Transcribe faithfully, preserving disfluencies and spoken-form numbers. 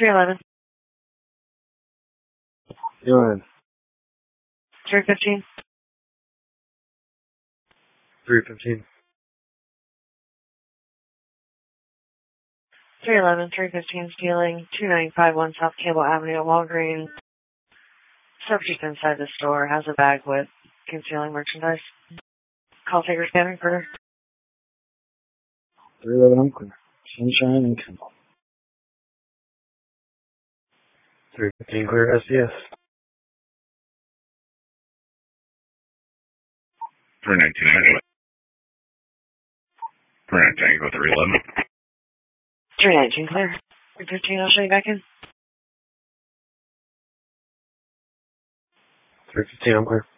three eleven. Go ahead. three fifteen. three fifteen. three eleven, three fifteen, stealing two nine five one South Cable Avenue at Walgreens. Subject inside the store has a bag with concealing merchandise. Call taker scanning for three eleven, I'm clear. Sunshine and Kendall. three fifteen, clear S D S. three nineteen, anyway. three nineteen, go three eleven. three nineteen, clear. three fifteen, I'll show you back in. three fifteen, I'm clear.